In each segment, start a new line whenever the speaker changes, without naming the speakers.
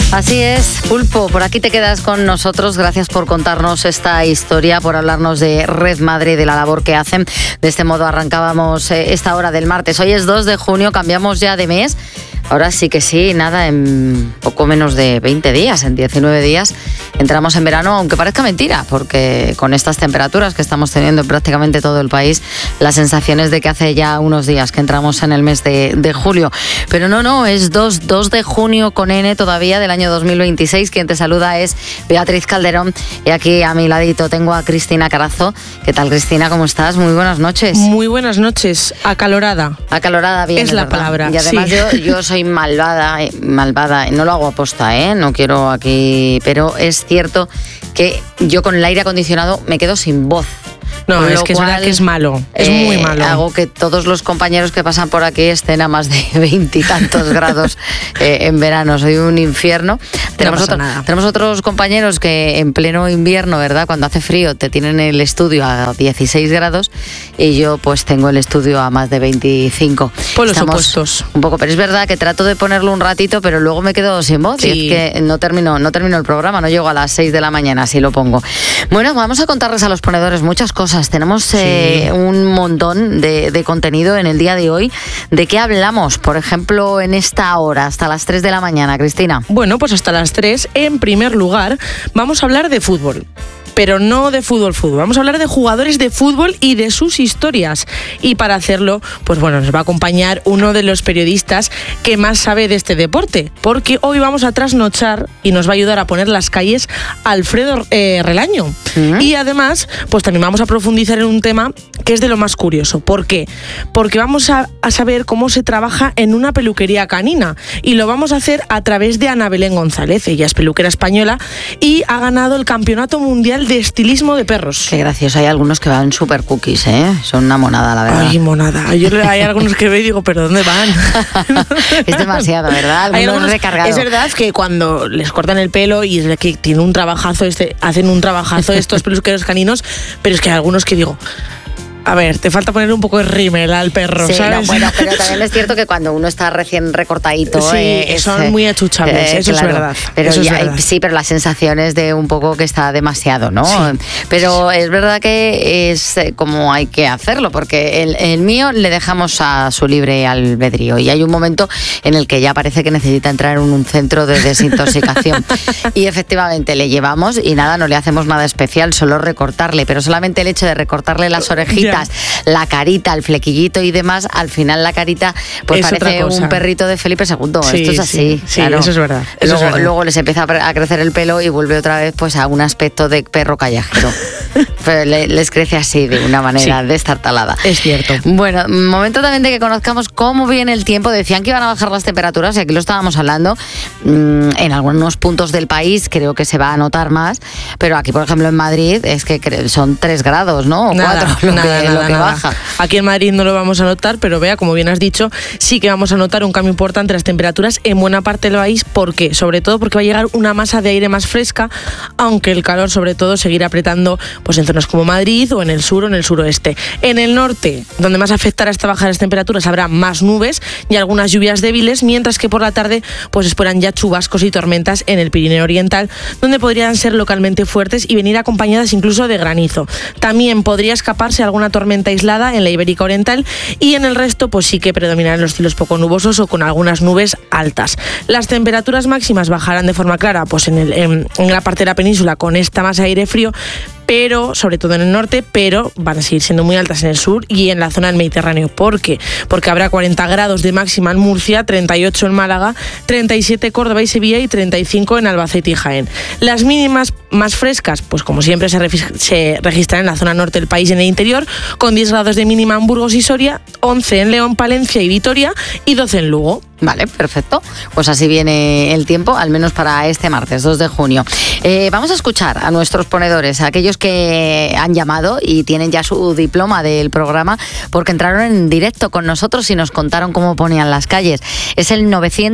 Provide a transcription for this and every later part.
Así es, Pulpo, por aquí te quedas con nosotros. Gracias por contarnos esta historia, por hablarnos de Red Madre y de la labor que hacen. De este modo arrancábamos esta hora del martes. Hoy es 2 de junio, cambiamos ya de mes. Ahora sí que sí, nada, en poco menos de 20 días, en 19 días, entramos en verano, aunque parezca mentira, porque con estas temperaturas que estamos teniendo en prácticamente todo el país, la sensación es de que hace ya unos días que entramos en el mes de julio. Pero no, es 2 de junio con N todavía del año 2026. Quien te saluda es Beatriz Calderón y aquí a mi ladito tengo a Cristina Carazo. ¿Qué tal, Cristina? ¿Cómo estás? Muy buenas noches.
Muy buenas noches, acalorada.
Acalorada, bien.
Es la
¿verdad?
palabra.
Y además
sí.
yo soy malvada, no lo hago aposta, no quiero aquí, pero es cierto que yo con el aire acondicionado me quedo sin voz.
No, es que es verdad que es malo, es muy malo.
Hago que todos los compañeros que pasan por aquí estén a más de 20 y tantos grados en verano. Soy un infierno. Tenemos otros compañeros que en pleno invierno, ¿verdad? Cuando hace frío te tienen el estudio a 16 grados y yo pues tengo el estudio a más de 25.
Por los opuestos.
Un poco, pero es verdad que trato de ponerlo un ratito, pero luego me quedo sin voz. Sí. Y es que no termino el programa, no llego a las 6 de la mañana, si lo pongo. Bueno, vamos a contarles a los ponedores muchas cosas. Tenemos un montón de contenido en el día de hoy. ¿De qué hablamos? Por ejemplo, en esta hora, hasta las 3 de la mañana, Cristina.
Bueno, pues hasta las 3, en primer lugar, vamos a hablar de fútbol. Pero no de fútbol. Vamos a hablar de jugadores de fútbol y de sus historias. Y para hacerlo, pues bueno, nos va a acompañar uno de los periodistas que más sabe de este deporte. Porque hoy vamos a trasnochar y nos va a ayudar a poner las calles Alfredo Relaño. Y además, pues también vamos a profundizar en un tema que es de lo más curioso. ¿Por qué? Porque vamos a saber cómo se trabaja en una peluquería canina. Y lo vamos a hacer a través de Ana Belén González. Ella es peluquera española y ha ganado el Campeonato Mundial de Estilismo de Perros.
Qué gracioso, hay algunos que van súper cookies, son una monada, la verdad.
Ay, monada. Hay algunos que veo y digo, ¿pero dónde van?
Es demasiado, ¿verdad? Algunos recargados.
Es verdad que cuando les cortan el pelo y es que tiene un trabajazo, hacen un trabajazo estos peluqueros caninos, pero es que hay algunos que digo, a ver, te falta poner un poco de rímel al perro,
sí,
¿sabes?
No, bueno, pero también es cierto que cuando uno está recién recortadito...
Sí, son muy achuchables, eso
claro,
es verdad.
Pero
eso es verdad.
Sí, pero la sensación es de un poco que está demasiado, ¿no?
Sí.
Pero es verdad que es como hay que hacerlo, porque el mío le dejamos a su libre albedrío y hay un momento en el que ya parece que necesita entrar en un centro de desintoxicación. Y efectivamente le llevamos y nada, no le hacemos nada especial, solo recortarle, pero solamente el hecho de recortarle las orejitas, la carita, el flequillito y demás, al final la carita pues es parece un perrito de Felipe II.
Sí,
esto es así.
Sí,
claro.
Eso es verdad.
Luego les empieza a crecer el pelo y vuelve otra vez pues a un aspecto de perro callejero. Pero les crece así de una manera destartalada.
Es cierto.
Bueno, momento también de que conozcamos cómo viene el tiempo. Decían que iban a bajar las temperaturas y aquí lo estábamos hablando. En algunos puntos del país creo que se va a notar más, pero aquí, por ejemplo, en Madrid es que son 3 grados, ¿no? O 4 lo que baja.
Aquí en Madrid no lo vamos a notar, pero vea, como bien has dicho, sí que vamos a notar un cambio importante en las temperaturas en buena parte del país. ¿Por qué? Sobre todo porque va a llegar una masa de aire más fresca, aunque el calor sobre todo seguirá apretando pues en zonas como Madrid o en el sur o en el suroeste. En el norte, donde más afectará esta baja de las temperaturas, habrá más nubes y algunas lluvias débiles, mientras que por la tarde pues esperan ya chubascos y tormentas en el Pirineo Oriental, donde podrían ser localmente fuertes y venir acompañadas incluso de granizo. También podría escaparse alguna tormenta aislada en la Ibérica Oriental y en el resto pues sí que predominarán los cielos poco nubosos o con algunas nubes altas. Las temperaturas máximas bajarán de forma clara pues en la parte de la península con esta masa de aire frío, pero sobre todo en el norte, pero van a seguir siendo muy altas en el sur y en la zona del Mediterráneo. ¿Por qué? Porque habrá 40 grados de máxima en Murcia, 38 en Málaga, 37 Córdoba y Sevilla y 35 en Albacete y Jaén. Las mínimas más frescas, pues como siempre se registran en la zona norte del país y en el interior, con 10 grados de mínima en Burgos y Soria, 11 en León, Palencia y Vitoria y 12 en Lugo.
Vale, perfecto. Pues así viene el tiempo, al menos para este martes, 2 de junio. Vamos a escuchar a nuestros ponedores, a aquellos que han llamado y tienen ya su diploma del programa, porque entraron en directo con nosotros y nos contaron cómo ponían las calles. Es el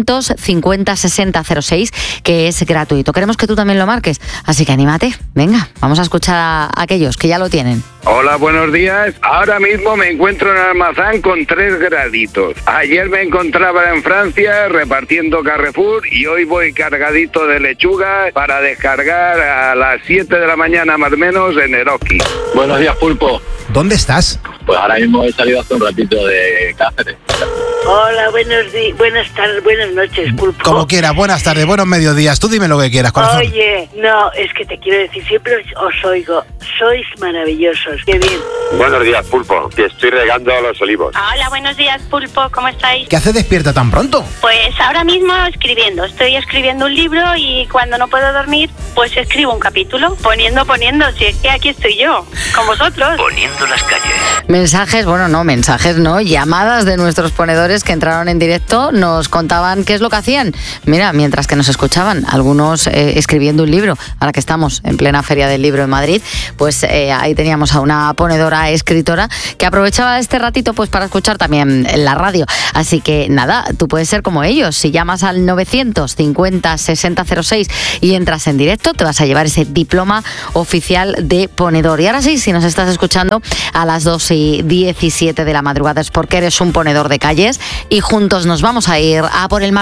950-6006, que es gratuito. Queremos que tú también lo marques, así que anímate. Venga, vamos a escuchar a aquellos que ya lo tienen.
Hola, buenos días. Ahora mismo me encuentro en Almazán con 3 graditos. Ayer me encontraba en Francia repartiendo Carrefour y hoy voy cargadito de lechuga para descargar a las 7 de la mañana más o menos en Eroski.
Buenos días, Pulpo.
¿Dónde estás?
Pues ahora mismo he salido hace un ratito de Cáceres.
Hola, buenas tardes, buenas noches, Pulpo.
Como quieras, buenas tardes, buenos mediodías. Tú dime lo que quieras, corazón.
Oye, no, es que te quiero decir, siempre os oigo. Sois maravillosos, qué bien.
Buenos días, Pulpo, que estoy regando los olivos.
Hola, buenos días, Pulpo, ¿cómo estáis?
¿Qué hace despierta tan pronto?
Pues ahora mismo escribiendo. Estoy escribiendo un libro y cuando no puedo dormir, pues escribo un capítulo. Poniendo, si es que aquí estoy yo, con vosotros.
Poniendo las calles.
Mensajes, llamadas de nuestros ponedores que entraron en directo, nos contaban qué es lo que hacían. Mira, mientras que nos escuchaban, algunos escribiendo un libro, ahora que estamos en plena Feria del Libro en Madrid, pues ahí teníamos a una ponedora escritora que aprovechaba este ratito pues para escuchar también la radio. Así que nada, tú puedes ser como ellos. Si llamas al 950 6006 y entras en directo, te vas a llevar ese diploma oficial de ponedor. Y ahora sí, si nos estás escuchando a las 2:17 de la madrugada es porque eres un ponedor de calles y juntos nos vamos a ir a por el mar.